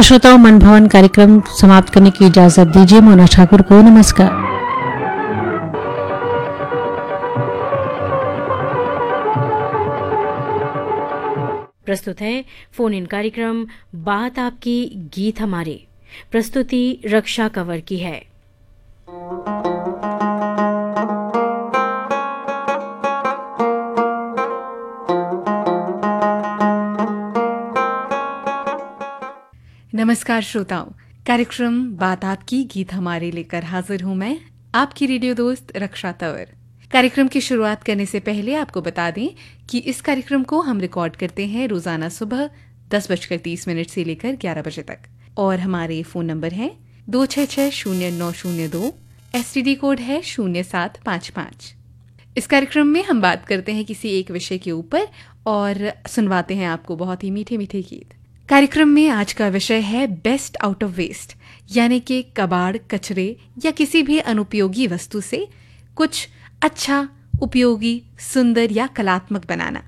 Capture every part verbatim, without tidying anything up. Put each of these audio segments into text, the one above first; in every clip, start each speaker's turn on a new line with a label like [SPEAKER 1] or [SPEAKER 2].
[SPEAKER 1] तो श्रोताओं, मन भवन कार्यक्रम समाप्त करने की इजाजत दीजिए। मोना ठाकुर को नमस्कार।
[SPEAKER 2] प्रस्तुत है फोन इन कार्यक्रम बात आपकी गीत हमारे। प्रस्तुति रक्षा कंवर की है।
[SPEAKER 3] नमस्कार श्रोताओं, कार्यक्रम बात आपकी गीत हमारे लेकर हाजिर हूं मैं, आपकी रेडियो दोस्त रक्षा कंवर। कार्यक्रम की शुरुआत करने से पहले आपको बता दें कि इस कार्यक्रम को हम रिकॉर्ड करते हैं रोजाना सुबह दस बजकर तीस मिनट से लेकर ग्यारह बजे तक, और हमारे फोन नंबर हैं दो छः छः शून्य नौ शून्य दो, एसटीडी कोड है शून्य सात पाँच पाँच। इस कार्यक्रम में हम बात करते हैं किसी एक विषय के ऊपर और सुनवाते हैं आपको बहुत ही मीठे मीठे गीत। कार्यक्रम में आज का विषय है बेस्ट आउट ऑफ वेस्ट, यानी कि कबाड़, कचरे या किसी भी अनुपयोगी वस्तु से कुछ अच्छा, उपयोगी, सुंदर या कलात्मक बनाना।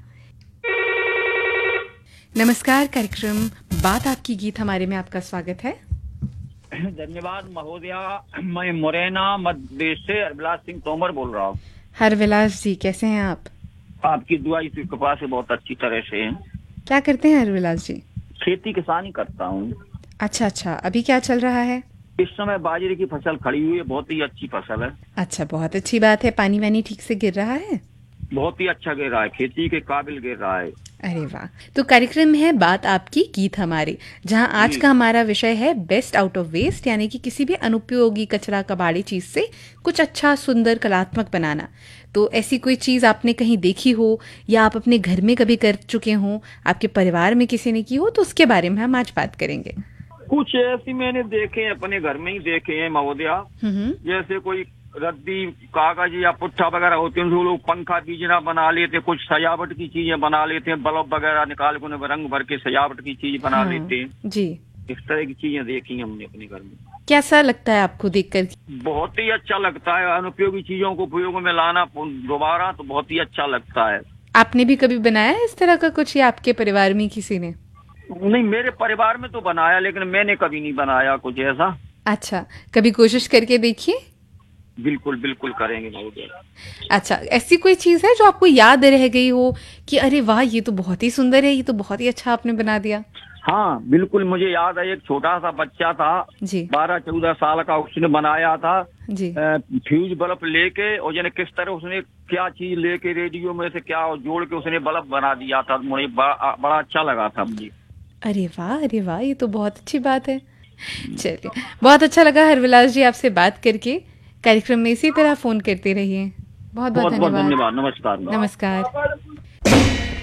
[SPEAKER 3] नमस्कार, कार्यक्रम बात आपकी गीत हमारे में आपका स्वागत है।
[SPEAKER 4] धन्यवाद महोदया। मैं मुरैना मध्य प्रदेश से हरविलास सिंह तोमर बोल रहा हूँ।
[SPEAKER 3] हरविलास जी, कैसे हैं आप?
[SPEAKER 4] आपकी दुआ इसी कृपा से बहुत अच्छी तरह से है।
[SPEAKER 3] क्या करते हैं हरविलास जी?
[SPEAKER 4] खेती किसानी करता हूँ।
[SPEAKER 3] अच्छा अच्छा, अभी क्या चल रहा है?
[SPEAKER 4] इस समय बाजरे की फसल खड़ी हुई है, बहुत ही अच्छी फसल है।
[SPEAKER 3] अच्छा, बहुत अच्छी बात है। पानी वानी ठीक से गिर रहा है?
[SPEAKER 4] बहुत ही अच्छा गिर रहा है, खेती के काबिल गिर रहा है।
[SPEAKER 3] अरे वाह। तो कार्यक्रम है बात आपकी गीत हमारे, जहां आज का हमारा विषय है बेस्ट आउट ऑफ वेस्ट, यानी कि किसी भी अनुपयोगी, कचरा, कबाड़ी चीज से कुछ अच्छा, सुंदर, कलात्मक बनाना। तो ऐसी कोई चीज आपने कहीं देखी हो या आप अपने घर में कभी कर चुके हो, आपके परिवार में किसी ने की हो, तो उसके बारे में हम आज बात करेंगे।
[SPEAKER 4] कुछ ऐसी मैंने देखे हैं, अपने घर में ही देखे हैं महोदया। जैसे कोई रद्दी, कागज या पुट्ठा वगैरह होते हैं, लोग पंखा बीजना बना लेते, कुछ सजावट की चीजें बना लेते हैं, बल्ब वगैरह निकाल के उन्हें रंग भर के सजावट की चीज बना हाँ, लेते हैं
[SPEAKER 3] जी।
[SPEAKER 4] इस तरह की चीजें देखी हमने अपने घर में।
[SPEAKER 3] कैसा लगता है आपको देखकर?
[SPEAKER 4] बहुत ही अच्छा लगता है। अनुपयोगी चीजों को उपयोग में लाना दोबारा तो बहुत ही अच्छा लगता है।
[SPEAKER 3] आपने भी कभी बनाया इस तरह का कुछ, या आपके परिवार में किसी ने?
[SPEAKER 4] नहीं, मेरे परिवार में तो बनाया, लेकिन मैंने कभी नहीं बनाया कुछ ऐसा।
[SPEAKER 3] अच्छा, कभी कोशिश करके देखिए।
[SPEAKER 4] बिल्कुल बिल्कुल करेंगे महोदय।
[SPEAKER 3] अच्छा, ऐसी कोई चीज है जो आपको याद रह गई हो कि अरे वाह, ये तो बहुत ही सुंदर है, ये तो बहुत ही अच्छा आपने बना दिया?
[SPEAKER 4] हाँ बिल्कुल, मुझे याद है। एक छोटा सा बच्चा था जी, बारह चौदह साल का, उसने बनाया था जी फ्यूज बल्ब लेके, और यानी किस तरह उसने क्या चीज लेके रेडियो में से क्या जोड़ के उसने बल्ब बना दिया था। मुझे बड़ा, बड़ा अच्छा लगा था मुझे।
[SPEAKER 3] अरे वाह, अरे वाह, ये तो बहुत अच्छी बात है। चलिए, बहुत अच्छा लगा हरविलास जी आपसे बात करके। कार्यक्रम में इसी तरह फोन करते रहिए। बहुत बहुत धन्यवाद।
[SPEAKER 4] धन्यवाद। नमस्कार।
[SPEAKER 3] नमस्कार।